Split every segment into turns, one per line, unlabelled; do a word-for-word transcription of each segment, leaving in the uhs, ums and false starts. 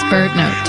BirdNote.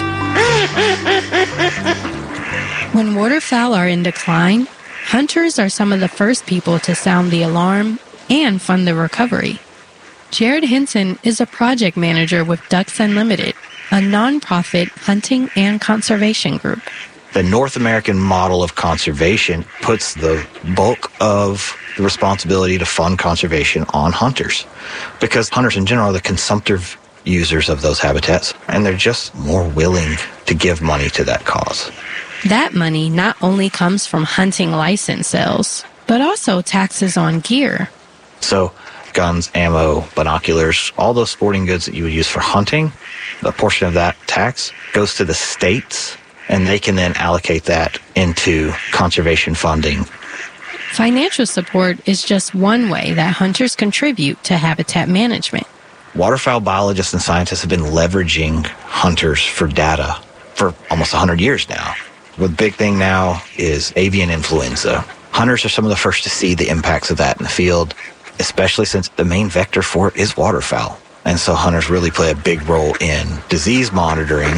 When waterfowl are in decline, hunters are some of the first people to sound the alarm and fund the recovery. Jared Henson is a project manager with Ducks Unlimited, a nonprofit hunting and conservation group.
The North American model of conservation puts the bulk of the responsibility to fund conservation on hunters, because hunters in general are the consumptive users of those habitats, and they're just more willing to give money to that cause.
That money not only comes from hunting license sales, but also taxes on gear.
So guns, ammo, binoculars, all those sporting goods that you would use for hunting, a portion of that tax goes to the states, and they can then allocate that into conservation funding.
Financial support is just one way that hunters contribute to habitat management.
Waterfowl biologists and scientists have been leveraging hunters for data for almost one hundred years now. The big thing now is avian influenza. Hunters are some of the first to see the impacts of that in the field, especially since the main vector for it is waterfowl. And so hunters really play a big role in disease monitoring.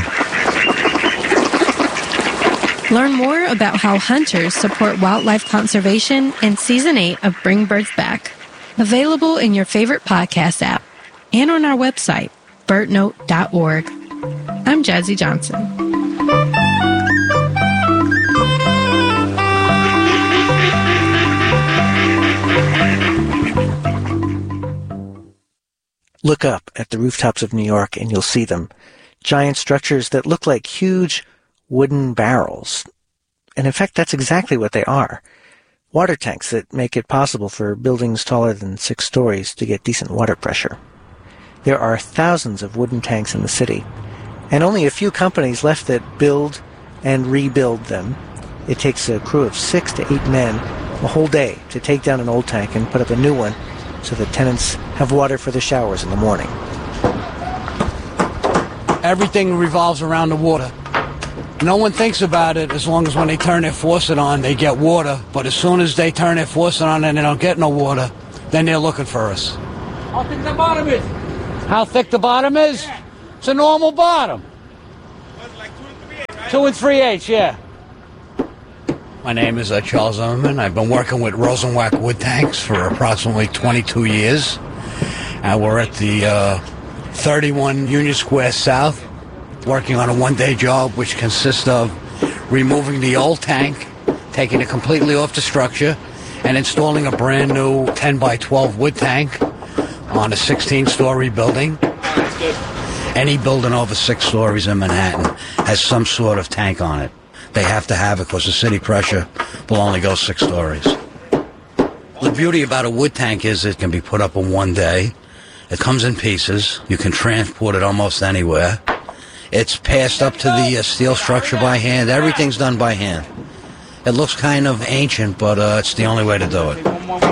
Learn more about how hunters support wildlife conservation in Season eight of Bring Birds Back. Available in your favorite podcast app and on our website, bird note dot org. I'm Jazzy Johnson.
Look up at the rooftops of New York and you'll see them. Giant structures that look like huge wooden barrels. And in fact, that's exactly what they are. Water tanks that make it possible for buildings taller than six stories to get decent water pressure. There are thousands of wooden tanks in the city, and only a few companies left that build and rebuild them. It takes a crew of six to eight men a whole day to take down an old tank and put up a new one so that tenants have water for the showers in the morning.
Everything revolves around the water. No one thinks about it as long as when they turn their faucet on, they get water. But as soon as they turn their faucet on and they don't get no water, then they're looking for us. How thick the bottom is? How thick the bottom is? It's a normal bottom. Two and three eighths, yeah. My name is uh, Charles Zimmerman. I've been working with Rosenwach Wood Tanks for approximately twenty-two years. And we're at the uh, thirty-one Union Square South, working on a one-day job which consists of removing the old tank, taking it completely off the structure, and installing a brand new ten by twelve wood tank on a sixteen-story building. Any building over six stories in Manhattan has some sort of tank on it. They have to have it because the city pressure will only go six stories. The beauty about a wood tank is it can be put up in one day. It comes in pieces. You can transport it almost anywhere. It's passed up to the uh, steel structure by hand. Everything's done by hand. It looks kind of ancient, but uh, it's the only way to do it.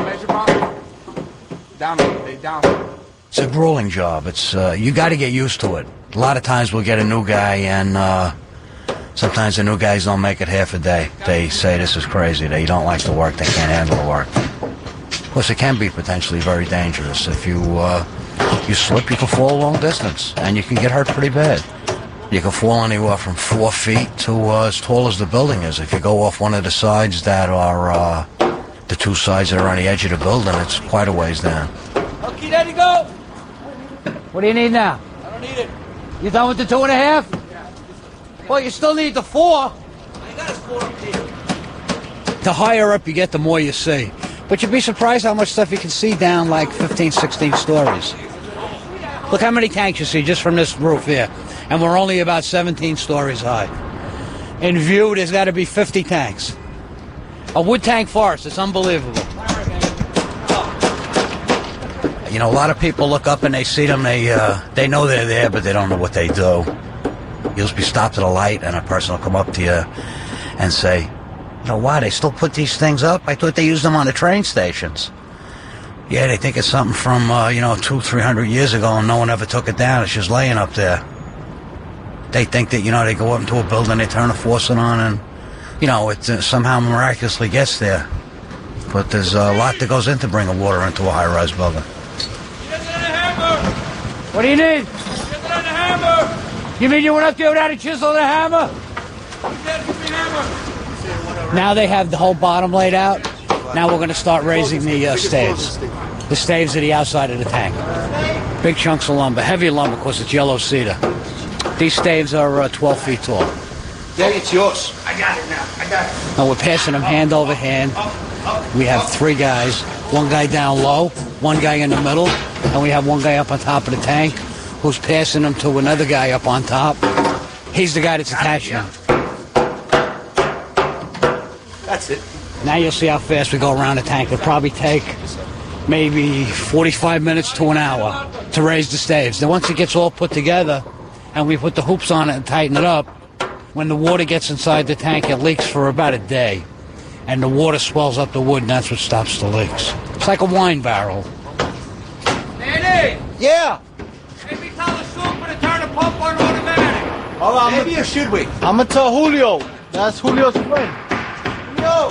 It's a grueling job. It's uh, you got to get used to it. A lot of times we'll get a new guy, and uh, sometimes the new guys don't make it half a day. They say this is crazy. They don't like the work. They can't handle the work. Of course, it can be potentially very dangerous. If you uh, you slip, you can fall a long distance, and you can get hurt pretty bad. You can fall anywhere from four feet to uh, as tall as the building is. If you go off one of the sides that are uh, the two sides that are on the edge of the building, it's quite a ways down. Okay, there you go. What do you need now? I don't need it. You done with the two and a half? Yeah. Well, you still need the four. I got a four up here. The higher up you get, the more you see. But you'd be surprised how much stuff you can see down like fifteen, sixteen stories. Look how many tanks you see just from this roof here. And we're only about seventeen stories high. In view, there's got to be fifty tanks. A wood tank forest, it's unbelievable. You know, a lot of people look up and they see them, they uh, they know they're there, but they don't know what they do. You'll be stopped at a light and a person will come up to you and say, you know, why, they still put these things up? I thought they used them on the train stations. Yeah, they think it's something from, uh, you know, two, three hundred years ago and no one ever took it down. It's just laying up there. They think that, you know, they go up into a building, they turn a faucet on, and, you know, it uh, somehow miraculously gets there. But there's a lot that goes into bringing water into a high-rise building. What do you need? You mean you went up there without a chisel and a hammer? Now they have the whole bottom laid out. Now we're going to start raising the uh, staves. The staves are the outside of the tank. Big chunks of lumber, heavy lumber because it's yellow cedar. These staves are uh, twelve feet tall.
Yeah, it's yours. I got it now. I got it.
Now we're passing them hand over hand. We have three guys. One guy down low, one guy in the middle, and we have one guy up on top of the tank who's passing them to another guy up on top. He's the guy that's attaching them.
That's it.
Now you'll see how fast we go around the tank. It'll probably take maybe forty-five minutes to an hour to raise the staves. Then once it gets all put together and we put the hoops on it and tighten it up, when the water gets inside the tank, it leaks for about a day. And the water swells up the wood, and that's what stops the leaks. It's like a wine barrel.
Danny!
Yeah.
Maybe tell the super to turn the pump on automatic.
Oh, I'm
Maybe or should we?
I'm going to tell Julio. That's Julio's friend. Julio.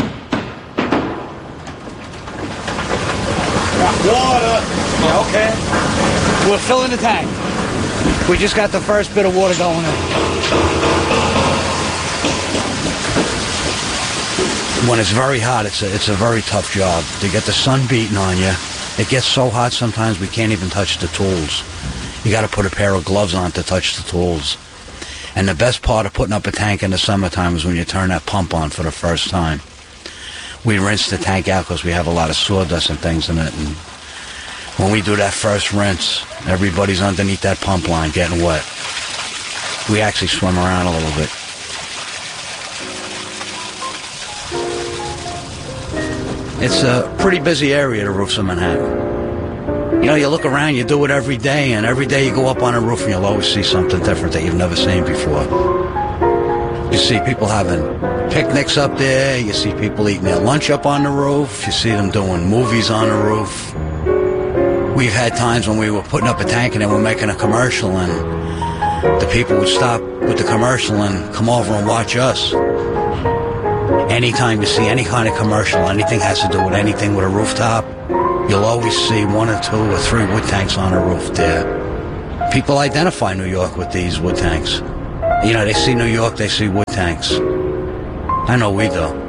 Water.
Yeah, okay. We're filling the tank. We just got the first bit of water going in. When it's very hot, it's a, it's a very tough job to get the sun beating on you. It gets so hot sometimes we can't even touch the tools. You got to put a pair of gloves on to touch the tools. And the best part of putting up a tank in the summertime is when you turn that pump on for the first time. We rinse the tank out because we have a lot of sawdust and things in it. And when we do that first rinse, everybody's underneath that pump line getting wet. We actually swim around a little bit. It's a pretty busy area, the roofs of Manhattan. You know, you look around, you do it every day, and every day you go up on a roof and you'll always see something different that you've never seen before. You see people having picnics up there, you see people eating their lunch up on the roof, you see them doing movies on the roof. We've had times when we were putting up a tank and then we're making a commercial, and the people would stop with the commercial and come over and watch us. Anytime you see any kind of commercial, anything has to do with anything with a rooftop, you'll always see one or two or three wood tanks on a roof there. People identify New York with these wood tanks. You know, they see New York, they see wood tanks. I know we do.